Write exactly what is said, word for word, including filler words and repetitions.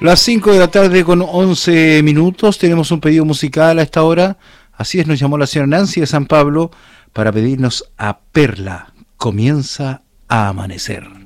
Las cinco de la tarde con once minutos, tenemos un pedido musical a esta hora. Así es, nos llamó la señora Nancy de San Pablo para pedirnos a Perla, Comienza a amanecer.